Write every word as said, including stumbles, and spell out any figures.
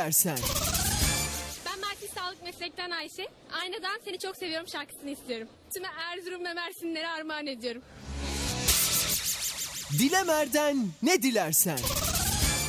dilersen. Ben Merkez Sağlık Meslekten Ayşe. Aynadan Seni Çok Seviyorum şarkısını istiyorum. Tüm Erzurum ve Mersinlere armağan ediyorum. Dilemer'den ne dilersen.